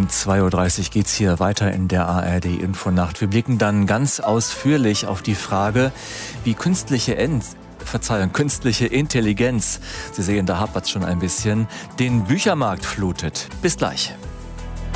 Um 2:30 Uhr geht's hier weiter in der ARD Infonacht. Wir blicken dann ganz ausführlich auf die Frage, wie künstliche Intelligenz, Sie sehen, da hapert's schon ein bisschen, den Büchermarkt flutet. Bis gleich.